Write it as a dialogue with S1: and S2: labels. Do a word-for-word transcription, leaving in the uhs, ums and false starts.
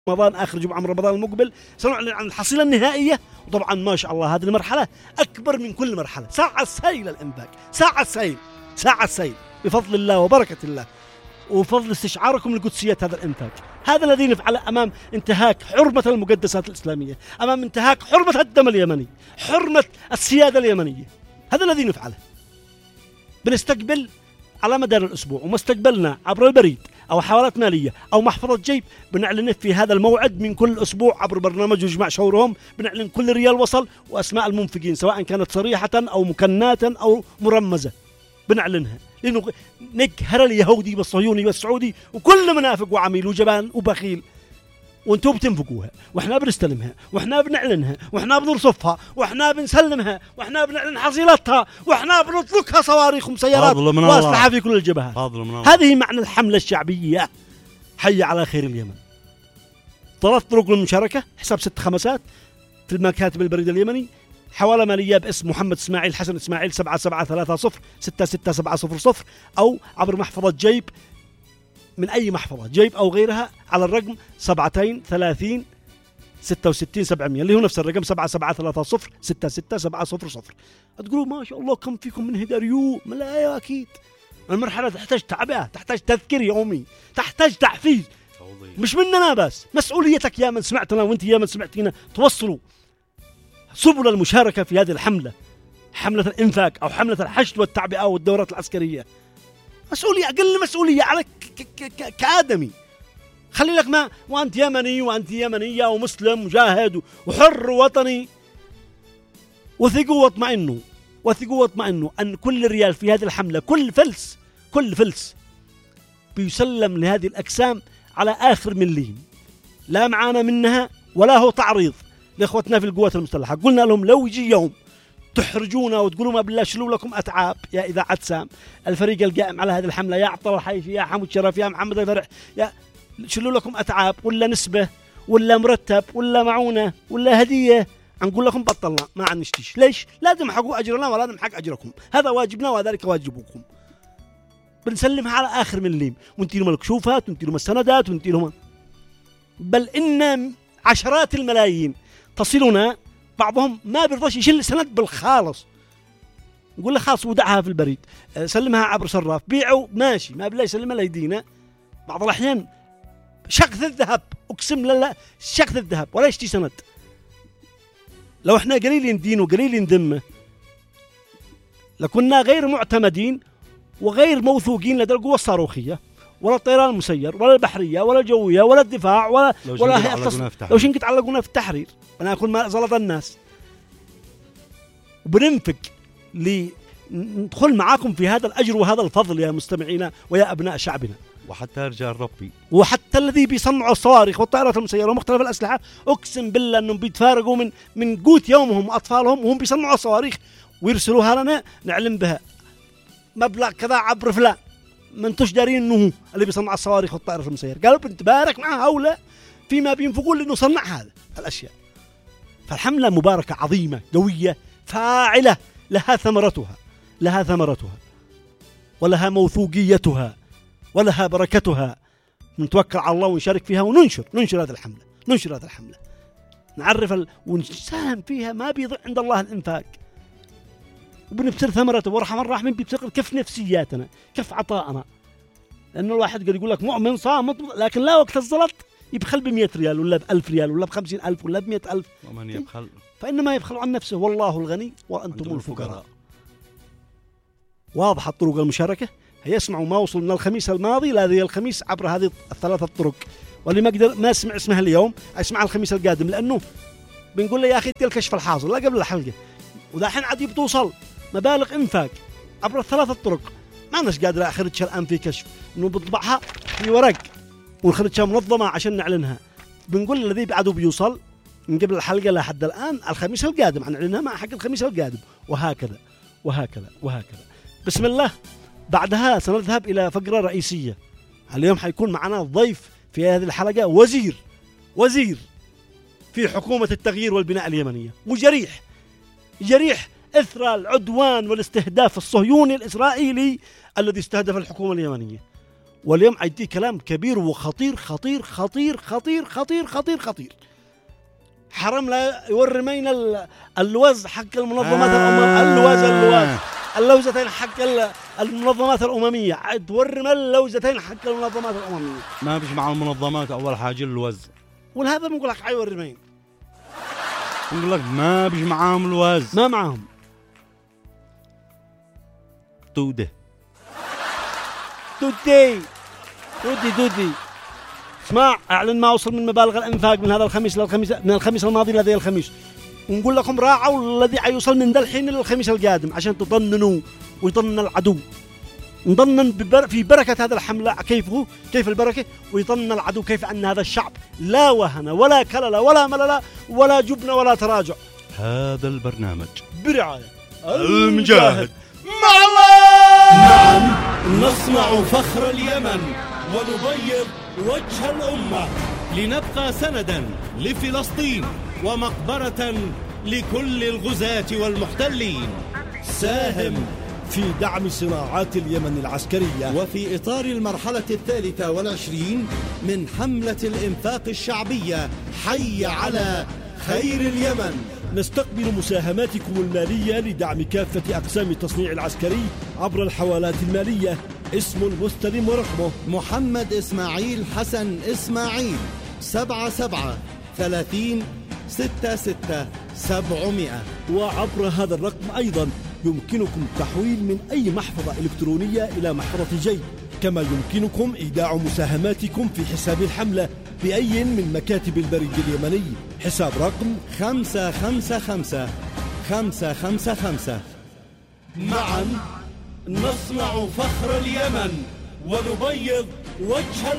S1: رمضان آخر جمعة من رمضان المقبل سنعلن عن الحصيلة النهائية. وطبعا ما شاء الله هذه المرحلة أكبر من كل مرحلة، ساعة سيل الإنفاق، ساعة سيل ساعة سيل بفضل الله وبركة الله وفضل استشعاركم لقدسية هذا الإنفاق. هذا الذي نفعله أمام انتهاك حرمة المقدسات الإسلامية، أمام انتهاك حرمة الدم اليمني، حرمة السيادة اليمنية. هذا الذي نفعله. بنستقبل على مدار الأسبوع، وما استقبلنا عبر البريد أو حوالات مالية أو محفظة جيب بنعلن في هذا الموعد من كل أسبوع عبر برنامج وجمع شورهم، بنعلن كل ريال وصل وأسماء المنفقين سواء كانت صريحة أو مكناتا أو مرمزة بنعلنها، لأنه نقهر اليهودي والصهيوني والسعودي وكل منافق وعميل وجبان وبخيل، وانتم بتنفقوها واحنا بنستلمها واحنا بنعلنها واحنا بنرصفها واحنا بنسلمها واحنا بنعلن حصيلتها واحنا بنطلقها صواريخ وسيارات واسلحه في كل الجبهات. هذه معنى الحمله الشعبيه. حي على خير اليمن. ثلاث طرق للمشاركه، حساب ست خمسات في المكاتب البريد اليمني، حوالة مالية باسم محمد إسماعيل حسن إسماعيل سبعة سبعة ثلاثة صفر ستة ستة سبعة صفر صفر، أو عبر محفظة جيب من أي محفظة جيب أو غيرها على الرقم سبعتين ثلاثين ستة وستين سبعمية اللي هو نفس الرقم سبعة سبعة ثلاثة صفر ستة ستة سبعة صفر صفر. تقولوا ما شاء الله كم فيكم من هداريو؟ لا أكيد. المرحلة تحتاج تعبئة، تحتاج تذكير يومي، تحتاج تحفيز، مش مننا بس، مسؤوليتك يا من سمعتنا وانت يا من سمعتينا توصلوا سبل المشاركة في هذه الحملة، حملة الإنفاق أو حملة الحشد والتعبئة والدورات العسكرية. مسؤولية، أقل مسؤولية عليك كآدمي. خلي لك ما وأنت يمني وأنت يمنية ومسلم مجاهد وحر وطني، وثقوا واطمئنوا وثقوا واطمئنوا أن كل ريال في هذه الحملة، كل فلس كل فلس بيسلم لهذه الأقسام على آخر مليم، لا معانا منها ولا هو تعريض لإخوتنا في القوات المسلحة. قلنا لهم لو يجي يوم تحرجونا وتقولوا ما بالله شلوا لكم أتعاب يا إذاعة سام، الفريق القائم على هذه الحملة، يا عطل الحيفي يا حمد شرف يا محمد الفرح، يا شلوا لكم أتعاب ولا نسبة ولا مرتب ولا معونة ولا هدية، نقول لكم بطلنا ما عن نشتيش. ليش؟ لازم حقوا أجرنا ولا نمحق أجركم، هذا واجبنا وذلك واجبكم. بنسلمها على آخر مليم، ونتي لهم الكشوفات ونتي لهم السندات ونتي لهم، بل إن عشرات الملايين تصلنا، بعضهم ما بيرضاش يشيل سند بالخالص، نقول له خلاص ودعها في البريد، سلمها عبر صراف، بيعوا ماشي، ما بالله يسلمها ليدينا. بعض الأحيان شقث الذهب، أقسم لله شقث الذهب ولا يشتي سند. لو احنا قليلين دين وقليلين ذمة لكنا غير معتمدين وغير موثوقين لدى القوى الصاروخية ولا الطيران المسير ولا البحرية ولا الجوية ولا الدفاع ولا ولا هيئة التص... لو شنك تعلقونا في التحرير بناكل ما زلط الناس. وبننفق لندخل معاكم في هذا الأجر وهذا الفضل يا مستمعينا ويا أبناء شعبنا،
S2: وحتى رجال ربي
S1: وحتى الذي بيصنعوا الصواريخ والطائرات المسيرة ومختلف الأسلحة، أقسم بالله أنهم بيتفارقوا من من قوت يومهم وأطفالهم وهم بيصنعوا الصواريخ ويرسلوها لنا نعلم بها مبلغ كذا عبر فلان، ما انتوش دارين انه اللي بيصنع الصواريخ والطائرات المسيرة. قالوا بنتبارك مع هؤلاء فيما بينفقون لانه صنع هذا الاشياء. فالحملة مباركة عظيمة قوية فاعلة، لها ثمرتها لها ثمرتها ولها موثوقيتها ولها بركتها. نتوكل على الله ونشارك فيها وننشر ننشر هذه الحملة ننشر هذه الحملة نعرف ال... ونساهم فيها. ما بيضيع عند الله الإنفاق، وبنبصر ثمرته ورحم الراحمين بيبصر كيف نفسياتنا كيف عطائنا. لأنه الواحد قد يقول لك مؤمن صامت، لكن لا وقت الزلط يبخل بمئة ريال ولا بألف ريال ولا بخمسين ألف ولا بمئة ألف،
S2: ومن يبخل
S1: فإنما يبخل عن نفسه والله الغني وأنتم الفقراء. واضح الطرق المشاركة. هيسمعوا ما وصل من الخميس الماضي لهذه الخميس عبر هذه الثلاثة الطرق، واللي ما قدر ما سمع اسمها اليوم اسمع الخميس القادم، لأنه بنقول له يا أخي الكشف الحاصل لا قبل الحلقة، ودحين عاد بتوصل مبالغ إنفاق عبر الثلاث الطرق. ما ناش قادر أخرجها الآن في كشف، إنه بطبعها في ورق ونخرجها منظمة عشان نعلنها. بنقول الذي بعده بيوصل من قبل الحلقة لحد الآن الخميس القادم هنعلنها مع حق الخميس القادم، وهكذا وهكذا وهكذا. بسم الله. بعدها سنذهب إلى فقرة رئيسية. اليوم حيكون معنا ضيف في هذه الحلقة وزير وزير في حكومة التغيير والبناء اليمنية، وجريح جريح إثر العدوان والاستهداف الصهيوني الإسرائيلي الذي استهدف الحكومة اليمنية، واليوم عندي كلام كبير وخطير خطير خطير خطير خطير خطير خطير. حرام لا يوري مين اللوز حق المنظمات
S2: آه
S1: الأمم اللوز اللوز اللوزتين حق المنظمات الأممية. توري من اللوزتين حق المنظمات الأممية.
S2: ما بيش مع المنظمات أول حاجة اللوز.
S1: والهذا بنقول لك عيوري مين؟
S2: نقول لك ما بيش معاهم الوز.
S1: ما معاهم.
S2: دودة.
S1: دودي دودي دودي. اسمع، اعلن ما وصل من مبالغ الانفاق من هذا الخميس للخميس من الخميس الماضي لذي الخميس، ونقول لكم راعوا الذي حيوصل من ذا الحين للخميس القادم عشان تطننوا ويطنن العدو. نطنن ببر في بركة هذا الحملة. كيف هو؟ كيف البركة؟ ويطنن العدو كيف أن هذا الشعب لا وهن ولا كلل ولا ملل ولا جبن ولا تراجع.
S2: هذا البرنامج
S1: برعاية
S2: المجاهد.
S1: مع الله.
S3: نعم، نصنع فخر اليمن ونبيض وجه الأمة لنبقى سندا لفلسطين ومقبرة لكل الغزاة والمحتلين. ساهم في دعم صناعات اليمن العسكرية وفي إطار المرحلة الثالثة والعشرين من حملة الإنفاق الشعبية حي على خير اليمن. نستقبل مساهماتكم المالية لدعم كافة أقسام التصنيع العسكري عبر الحوالات المالية. اسم المستلم ورقمه محمد إسماعيل حسن إسماعيل سبعة سبعة ثلاثين ستة ستة سبعمائة. وعبر هذا الرقم أيضا يمكنكم التحويل من أي محفظة إلكترونية إلى محفظة جي، كما يمكنكم إيداع مساهماتكم في حساب الحملة بأي من مكاتب البريد اليمني. حساب رقم خمسة خمسة خمسة خمسة خمسة خمسة. معا نصنع فخر اليمن ونبيض وجه